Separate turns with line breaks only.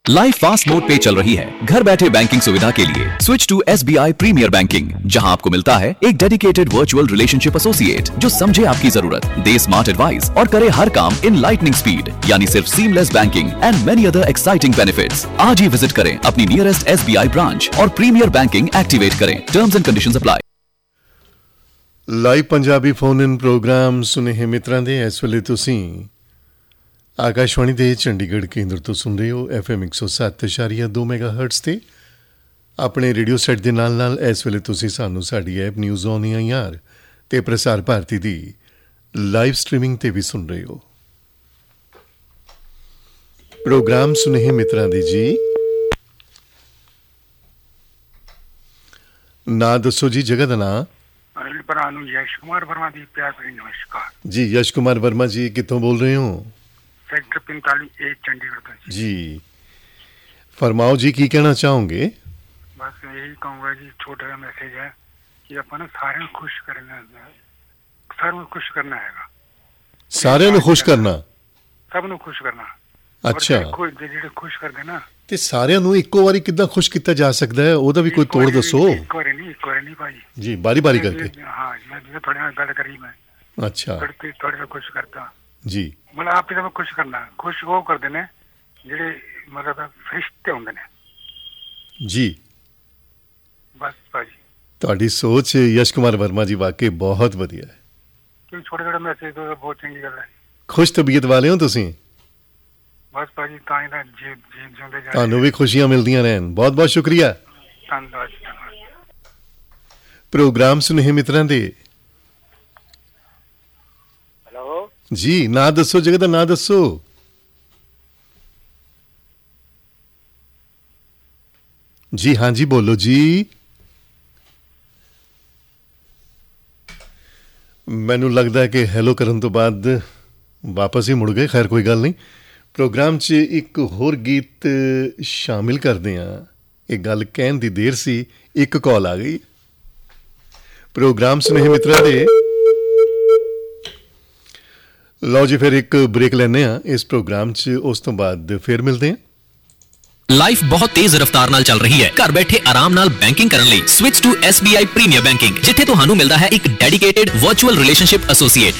Life fast mode पे चल रही है। घर बैठे बैंकिंग सुविधा के लिए switch to SBI premiere banking, जहां आपको मिलता है एक डेडिकेटेड वर्चुअल रिलेशनशिप एसोसिएट जो समझे आपकी जरूरत, दे स्मार्ट एडवाइस और करे हर काम इन लाइटनिंग स्पीड, यानी सिर्फ seamless banking and many other exciting benefits. आज ही विजिट करें अपनी नियरेस्ट SBI ब्रांच और प्रीमियर बैंकिंग एक्टिवेट करें। Terms and conditions apply.
Live Punjabi phone in programme ਸੁਨੇਹੇ ਮਿੱਤਰਾਂ ਦੇ ਇਸ ਵੇਲੇ ਤੁਸੀਂ ਆਕਾਸ਼ਵਾਣੀ ਦੇ ਚੰਡੀਗੜ੍ਹ ਕੇਂਦਰ ਤੋਂ ਸੁਣ ਰਹੇ ਹੋ FM 107.2 ਮੈਗਾਹਰਟਜ਼ ਤੇ ਆਪਣੇ ਰੇਡੀਓ ਸੈੱਟ ਦੇ ਨਾਲ ਨਾਲ ਇਸ ਵੇਲੇ ਤੁਸੀਂ ਸਾਨੂੰ ਸਾਡੀ ਐਪ ਨਿਊਜ਼ ਔਨ AIR ਤੇ ਪ੍ਰਸਾਰ ਭਾਰਤੀ ਦੀ ਲਾਈਵ ਸਟ੍ਰੀਮਿੰਗ ਤੇ ਵੀ ਸੁਣ ਰਹੇ ਹੋ। ਪ੍ਰੋਗਰਾਮ ਸੁਨੇਹੇ ਮਿੱਤਰਾਂ ਦੀ ਜੀ ਨਾ ਦੱਸੋ ਜੀ, ਜਗ੍ਹਾ ਦਾ ਨਾਂ?
यश कुमार वर्मा जी, प्यार भरी नमस्कार
जी। यश कुमार वर्मा जी कितों बोल रहे हो?
सेक्टर 45A चंडीगढ़
जी। फरमाओ जी, की कहना चाहोगे?
बस यही कहूँगा जी, छोटा सा मैसेज है कि अपन सारे खुश करना, सारे खुश करना हैगा।
सारे ਨੂੰ खुश करना,
सब ਨੂੰ खुश करना।
अच्छा,
ਜਿਹੜੇ खुश ਕਰਦੇ ਨਾ
ਤੇ ਸਾਰਿਆਂ ਨੂੰ ਇੱਕੋ ਵਾਰੀ ਕਿੱਦਾਂ ਖੁਸ਼ ਕੀਤਾ ਜਾ ਸਕਦਾ ਹੈ? ਉਹਦਾ ਵੀ ਕੋਈ ਤੋੜ ਦੱਸੋ।
ਇੱਕ ਵਾਰੀ ਨਹੀਂ ਭਾਜੀ
ਜੀ, ਬਾਰੀ ਬਾਰੀ ਕਰਕੇ।
ਹਾਂ, ਮੈਂ ਜਿਵੇਂ ਤੁਹਾਡੇ ਨਾਲ ਗੱਲ ਕਰੀ, ਮੈਂ
ਅੱਛਾ
ਤੁਹਾਡੇ ਨਾਲ खुश करता
ਜੀ।
ਮਤਲਬ ਆਪੇ ਸਭ खुश ਕਰਨਾ। खुश ਉਹ ਕਰਦੇ ਨੇ ਜਿਹੜੇ ਮਤਲਬ ਫਰਿਸ਼ਤੇ ਹੁੰਦੇ ਨੇ
ਜੀ।
ਬਸ ਭਾਜੀ,
ਤੁਹਾਡੀ ਸੋਚ ਯਸ਼ ਕੁਮਾਰ ਵਰਮਾ ਜੀ ਵਾਕਈ ਬਹੁਤ ਵਧੀਆ ਹੈ।
ਕਿਉਂ ਛੋਟੇ ਮੈਸੇਜ ਤੋਂ ਬਹੁਤ ਚੰਗੀ ਗੱਲ ਹੈ।
ਖੁਸ਼ ਤਬੀਅਤ ਵਾਲੇ ਹੋ ਤੁਸੀਂ।
ਬਸ ਭਾਜੀ, ਤਾਂ ਹੀ ਤਾਂ ਜੀ ਜਿਉਂਦੇ ਜਾ।
ਤੁਹਾਨੂੰ ਵੀ ਖੁਸ਼ੀਆਂ ਮਿਲਦੀਆਂ ਰਹਿਣ। ਬਹੁਤ ਬਹੁਤ ਸ਼ੁਕਰੀਆ।
ਧੰਨਵਾਦ।
ਪ੍ਰੋਗਰਾਮ ਸੁਨੇਹੇ ਮਿੱਤਰਾਂ ਦੇ।
ਹੈਲੋ
ਜੀ, ਨਾਂ ਦੱਸੋ, ਜਗ੍ਹਾ ਦਾ ਨਾਂ ਦੱਸੋ। ਜੀ ਹਾਂਜੀ, ਬੋਲੋ ਜੀ। ਮੈਨੂੰ ਲੱਗਦਾ ਹੈ ਕਿ ਹੈਲੋ ਕਰਨ ਤੋਂ ਬਾਅਦ ਵਾਪਸ ਹੀ ਮੁੜ ਗਏ। ਖੈਰ ਕੋਈ ਗੱਲ ਨਹੀਂ, ਪ੍ਰੋਗਰਾਮ 'ਚ ਇੱਕ ਹੋਰ ਗੀਤ ਸ਼ਾਮਿਲ ਕਰਦੇ ਹਾਂ। ਇਹ ਗੱਲ ਕਹਿਣ ਦੀ ਦੇਰ ਸੀ, ਇੱਕ ਕਾਲ ਆ ਗਈ। ਪ੍ਰੋਗਰਾਮ ਸੁਨੇਹੇ ਮਿੱਤਰਾਂ ਦੇ। ਲਓ ਜੀ, ਫਿਰ ਇੱਕ ਬ੍ਰੇਕ ਲੈਂਦੇ ਹਾਂ ਇਸ ਪ੍ਰੋਗਰਾਮ 'ਚ, ਉਸ ਤੋਂ ਬਾਅਦ ਫਿਰ ਮਿਲਦੇ ਹਾਂ।
ਲਾਈਫ ਬਹੁਤ ਤੇਜ਼ ਰਫ਼ਤਾਰ ਨਾਲ ਚੱਲ ਰਹੀ ਹੈ। ਘਰ ਬੈਠੇ ਆਰਾਮ ਨਾਲ ਬੈਂਕਿੰਗ ਕਰਨ ਲਈ switch to SBI premier banking, ਜਿੱਥੇ ਤੁਹਾਨੂੰ ਮਿਲਦਾ ਹੈ ਇੱਕ ਡੈਡੀਕੇਟਿਡ ਵਰਚੁਅਲ ਰਿਲੇਸ਼ਨਸ਼ਿਪ ਐਸੋਸੀਏਟ